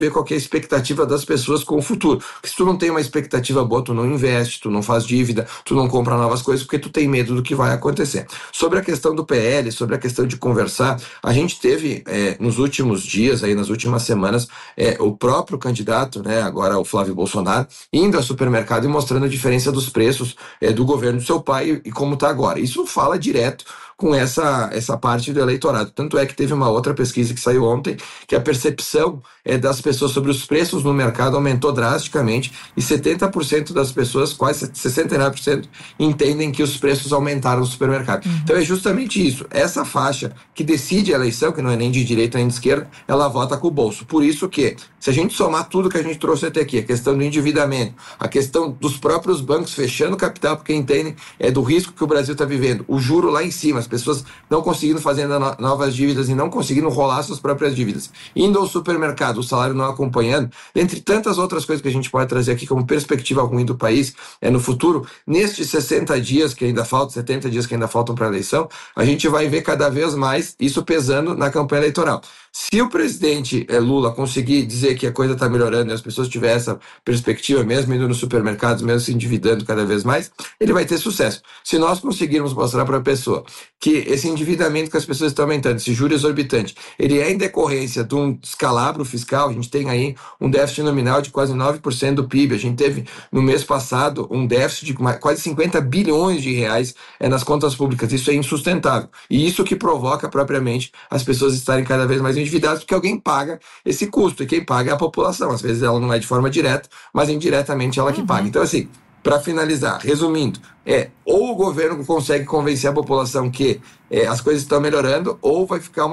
ver qual que é a expectativa das pessoas com o futuro. Porque se tu não tem uma expectativa boa, tu não investe, tu não faz dívida, tu não compra novas coisas, porque tu tem medo do que vai acontecer. Sobre a questão do PL, sobre a questão de conversar, a gente teve nos últimos dias, aí, nas últimas semanas, o próprio candidato, né, agora o Flávio Bolsonaro, indo ao supermercado e mostrando a diferença dos preços do governo do seu pai e como está agora. Isso fala direto com essa parte do eleitorado. Tanto é que teve uma outra pesquisa que saiu ontem, que a percepção das pessoas sobre os preços no mercado aumentou drasticamente e 70% das pessoas, quase 69%, entendem que os preços aumentaram no supermercado. Então é justamente isso. Essa faixa que decide a eleição, que não é nem de direita nem de esquerda, ela vota com o bolso. Por isso que, se a gente somar tudo que a gente trouxe até aqui, a questão do endividamento, a questão dos próprios bancos fechando capital porque entendem do risco que o Brasil está vivendo, o juro lá em cima, as pessoas não conseguindo fazer novas dívidas e não conseguindo rolar suas próprias dívidas, indo ao supermercado, o salário não acompanhando, entre tantas outras coisas que a gente pode trazer aqui como perspectiva ruim do país no futuro, nestes 60 dias que ainda faltam, 70 dias que ainda faltam para a eleição, a gente vai ver cada vez mais isso pesando na campanha eleitoral. Se o presidente Lula conseguir dizer que a coisa está melhorando e as pessoas tiverem essa perspectiva, mesmo indo nos supermercados, mesmo se endividando cada vez mais, ele vai ter sucesso. Se nós conseguirmos mostrar para a pessoa que esse endividamento que as pessoas estão aumentando, esse juro exorbitante, ele é em decorrência de um descalabro fiscal, a gente tem aí um déficit nominal de quase 9% do PIB, a gente teve no mês passado um déficit de quase 50 bilhões de reais nas contas públicas, isso é insustentável. E isso que provoca propriamente as pessoas estarem cada vez mais endividadas, porque alguém paga esse custo, e quem paga é a população. Às vezes ela não é de forma direta, mas indiretamente ela que paga. Então, assim, para finalizar, resumindo, ou o governo consegue convencer a população que as coisas estão melhorando, ou vai ficar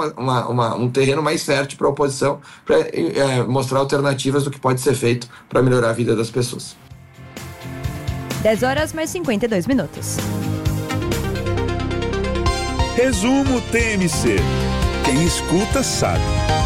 um terreno mais fértil para a oposição para mostrar alternativas do que pode ser feito para melhorar a vida das pessoas. 10 horas mais 52 minutos. Resumo TMC. Quem escuta sabe.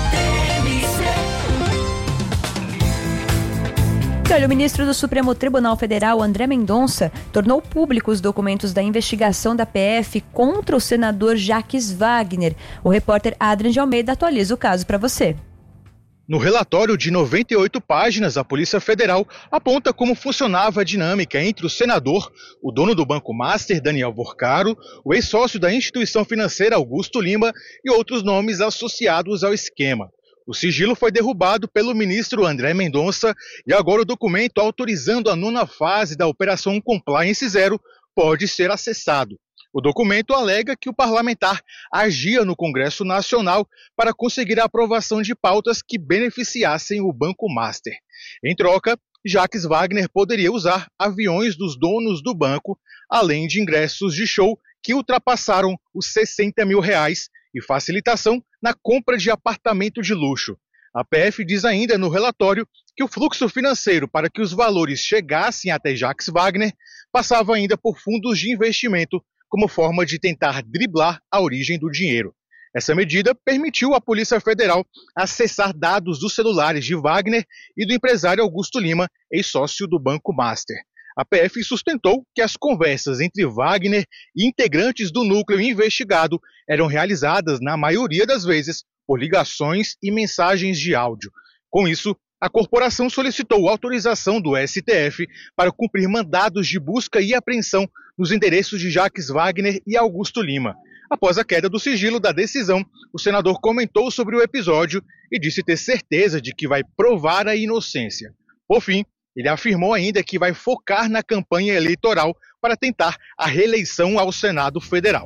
Olha, o ministro do Supremo Tribunal Federal, André Mendonça, tornou públicos os documentos da investigação da PF contra o senador Jacques Wagner. O repórter Adrian de Almeida atualiza o caso para você. No relatório de 98 páginas, a Polícia Federal aponta como funcionava a dinâmica entre o senador, o dono do Banco Master, Daniel Vorcaro, o ex-sócio da instituição financeira, Augusto Lima, e outros nomes associados ao esquema. O sigilo foi derrubado pelo ministro André Mendonça e agora o documento autorizando a 9ª fase da Operação Compliance Zero pode ser acessado. O documento alega que o parlamentar agia no Congresso Nacional para conseguir a aprovação de pautas que beneficiassem o Banco Master. Em troca, Jacques Wagner poderia usar aviões dos donos do banco, além de ingressos de show que ultrapassaram os R$60 mil e facilitação na compra de apartamento de luxo. A PF diz ainda no relatório que o fluxo financeiro para que os valores chegassem até Jacques Wagner passava ainda por fundos de investimento, como forma de tentar driblar a origem do dinheiro. Essa medida permitiu à Polícia Federal acessar dados dos celulares de Wagner e do empresário Augusto Lima, ex-sócio do Banco Master. A PF sustentou que as conversas entre Wagner e integrantes do núcleo investigado eram realizadas, na maioria das vezes, por ligações e mensagens de áudio. Com isso, a corporação solicitou autorização do STF para cumprir mandados de busca e apreensão nos endereços de Jacques Wagner e Augusto Lima. Após a queda do sigilo da decisão, o senador comentou sobre o episódio e disse ter certeza de que vai provar a inocência. Por fim, ele afirmou ainda que vai focar na campanha eleitoral para tentar a reeleição ao Senado Federal.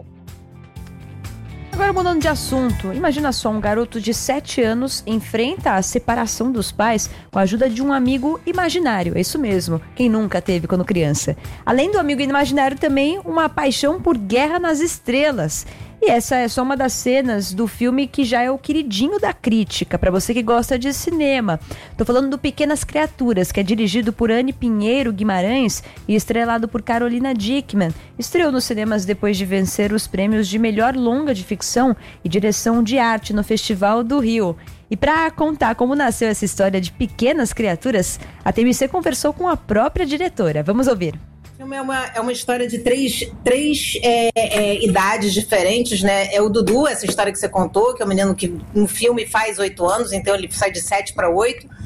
Agora mudando de assunto, imagina só, um garoto de 7 anos enfrenta a separação dos pais com a ajuda de um amigo imaginário, é isso mesmo, quem nunca teve quando criança. Além do amigo imaginário também uma paixão por Guerra nas Estrelas. E essa é só uma das cenas do filme que já é o queridinho da crítica, para você que gosta de cinema. Tô falando do Pequenas Criaturas, que é dirigido por Anne Pinheiro Guimarães e estrelado por Carolina Dickman. Estreou nos cinemas depois de vencer os prêmios de melhor longa de ficção e direção de arte no Festival do Rio. E para contar como nasceu essa história de Pequenas Criaturas, a TMC conversou com a própria diretora. Vamos ouvir. O filme é uma história de três idades diferentes, né? É o Dudu, essa história que você contou, que é um menino que no filme faz 8 anos, então ele sai de 7 para 8.